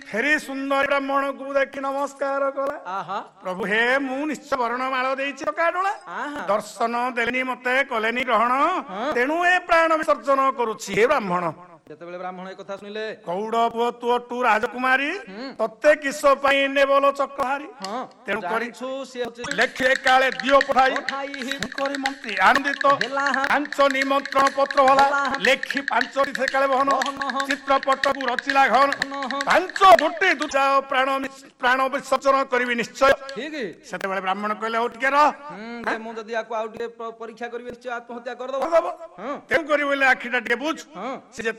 ଫେରି ସୁନ୍ଦର ବ୍ରାହ୍ମଣକୁ ଦେଖି ନମସ୍କାର କଲା। ଆହା ପ୍ରଭୁ ହେ ମୁଁ ନିଶ୍ଚୟ ବର୍ଣ୍ଣମାଳ ଦେଇଛି କାଡୋଳା ଆହା ଦର୍ଶନ ଦେଲେନି ମତେ କଲେନି ଗ୍ରହଣ ତେଣୁ ଏ ପ୍ରାଣ ବିସର୍ଜନ କରୁଛି ହେ ବ୍ରାହ୍ମଣ। ଯେତେବେଳେ ବ୍ରାହ୍ମଣ ଏ କଥା ଶୁଣିଲେ କୌଡ଼ ପୁଅ ତୁ ରାଜକୁମାରୀ ତତେ କିସ ପାଇଁ ନେବଲ ଚକ୍ରହାରୀ ହଁ ତେଣୁ କରି ଜାଣିଛୁ ସିଏ ହଉଛି ଲେଖେ କାଳେ ଦିଅ ପଠାଇ ପଠାଇ କରି ମନ୍ତ୍ରୀ ଆନନ୍ଦିତ ହେଲା ପାଞ୍ଚ ନିମନ୍ତ୍ରଣ ପତ୍ର ଭଲା ହେଲା। ଲେଖି ପାଞ୍ଚଟି ସେ କାଳେ ବହନ ବହନ। ଚିତ୍ରପଟକୁ ରଚିଲା ଘନ ପାଞ୍ଚ ଗୋଟି ଦୁଜା ପ୍ରାଣ ବିସର୍ଜନ କରିବି ନିଶ୍ଚୟ। ଠିକ ସେତେବେଳେ ବ୍ରାହ୍ମଣ କହିଲେ ହଉ ଟିକେ ରହ ମୁଁ ଯଦି ଆକୁ ଆଉ ଟିକେ ପରୀକ୍ଷା କରିବି ନିଶ୍ଚୟ ଆତ୍ମହତ୍ୟା କରିଦବ। ତେଣୁ କରି ବୋଇଲେ ଆଖିଟା ଟିକେ ବୁଝ ହଁ ସେ